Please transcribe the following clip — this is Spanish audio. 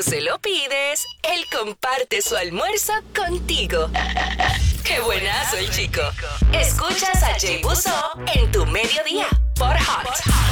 se lo pides, él comparte su almuerzo contigo. ¡Qué buenazo el chico! Escuchas a Jay Buzó en tu mediodía por Hot.